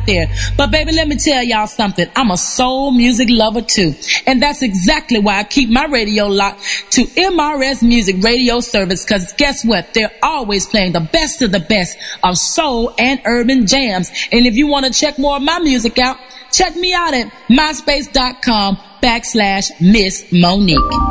there. But baby, let me tell y'all something. I'm a soul music lover too. And that's exactly why I keep my radio locked to MRS Music Radio Service, because guess what? They're always playing the best of the best of soul and urban jams. And if you want to check more of my music out, check me out at myspace.com/Miss Monique.